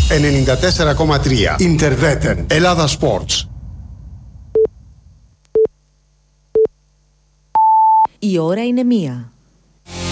94,3. Ιντερβέτεν. Ελλάδα Sports. Η ώρα είναι 1.